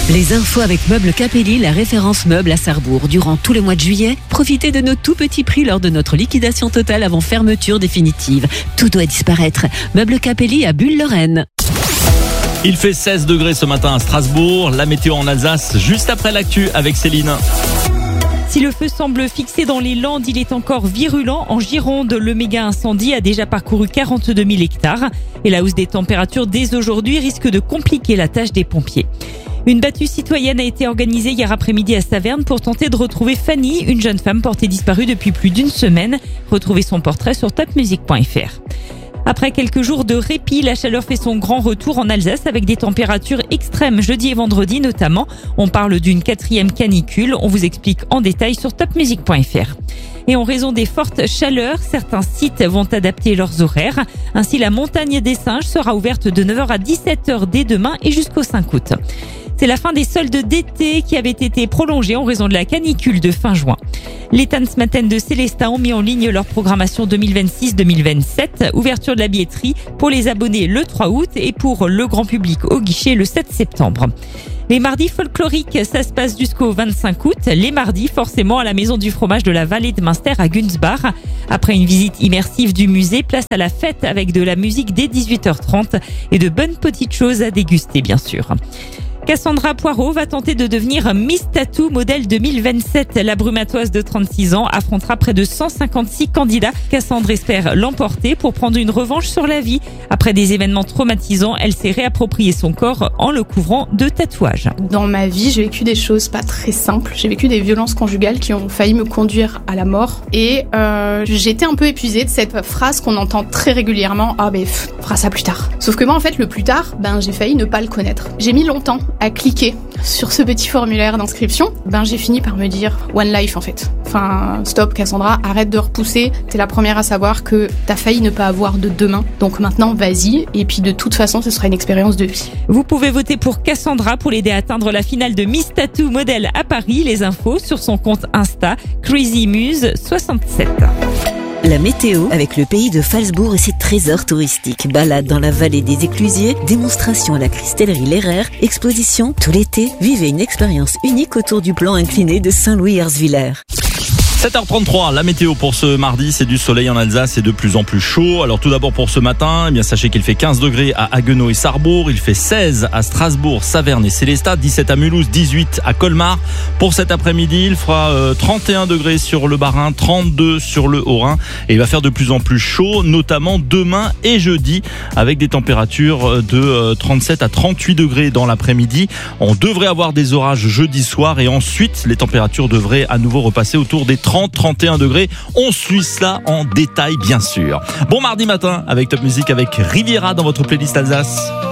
Les infos avec Meubles Capelli, la référence meuble à Sarrebourg. Durant tout le mois de juillet, profitez de nos tout petits prix lors de notre liquidation totale avant fermeture définitive. Tout doit disparaître. Meubles Capelli à Bulle-Lorraine. Il fait 16 degrés ce matin à Strasbourg. La météo en Alsace, juste après l'actu avec Céline. Si le feu semble fixé dans les Landes, il est encore virulent. En Gironde, le méga incendie a déjà parcouru 42 000 hectares. Et la hausse des températures dès aujourd'hui risque de compliquer la tâche des pompiers. Une battue citoyenne a été organisée hier après-midi à Saverne pour tenter de retrouver Fanny, une jeune femme portée disparue depuis plus d'une semaine. Retrouvez son portrait sur topmusic.fr. Après quelques jours de répit, la chaleur fait son grand retour en Alsace avec des températures extrêmes jeudi et vendredi notamment. On parle d'une 4e canicule. On vous explique en détail sur topmusic.fr. Et en raison des fortes chaleurs, certains sites vont adapter leurs horaires. Ainsi, la montagne des Singes sera ouverte de 9h à 17h dès demain et jusqu'au 5 août. C'est la fin des soldes d'été qui avaient été prolongés en raison de la canicule de fin juin. Les Tanzmatten de Célestat ont mis en ligne leur programmation 2026-2027. Ouverture de la billetterie pour les abonnés le 3 août et pour le grand public au guichet le 7 septembre. Les mardis folkloriques, ça se passe jusqu'au 25 août. Les mardis, forcément, à la Maison du fromage de la Vallée de Münster à Günzbach. Après une visite immersive du musée, place à la fête avec de la musique dès 18h30 et de bonnes petites choses à déguster, bien sûr. Cassandra Poirot va tenter de devenir Miss Tattoo modèle 2027. La brumatoise de 36 ans affrontera près de 156 candidats. Cassandra espère l'emporter pour prendre une revanche sur la vie. Après des événements traumatisants, elle s'est réapproprié son corps en le couvrant de tatouages. Dans ma vie, j'ai vécu des choses pas très simples. J'ai vécu des violences conjugales qui ont failli me conduire à la mort. Et j'étais un peu épuisée de cette phrase qu'on entend très régulièrement. Ah ben, fera ça plus tard. Sauf que moi, en fait, le plus tard, j'ai failli ne pas le connaître. J'ai mis longtemps à cliquer sur ce petit formulaire d'inscription. J'ai fini par me dire one life en fait. Stop Cassandra, arrête de repousser. T'es la première à savoir que t'as failli ne pas avoir de demain. Donc maintenant, vas-y. Et puis de toute façon, ce sera une expérience de vie. Vous pouvez voter pour Cassandra pour l'aider à atteindre la finale de Miss Tattoo modèle à Paris. Les infos sur son compte Insta, CrazyMuse67. La météo avec le pays de Phalsbourg et ses trésors touristiques. Balade dans la vallée des Éclusiers, démonstration à la cristallerie Lerrer, exposition tout l'été. Vivez une expérience unique autour du plan incliné de Saint-Louis-Herzwiller. 7h33, la météo pour ce mardi, c'est du soleil en Alsace et de plus en plus chaud. Alors tout d'abord pour ce matin, sachez qu'il fait 15 degrés à Haguenau et Sarrebourg, il fait 16 à Strasbourg, Saverne et Célestat, 17 à Mulhouse, 18 à Colmar. Pour cet après-midi, il fera 31 degrés sur le Bas-Rhin, 32 sur le Haut-Rhin et il va faire de plus en plus chaud, notamment demain et jeudi avec des températures de 37 à 38 degrés dans l'après-midi. On devrait avoir des orages jeudi soir et ensuite les températures devraient à nouveau repasser autour des 30-31 degrés. On suit cela en détail, bien sûr. Bon mardi matin avec Top Music avec Riviera dans votre playlist Alsace.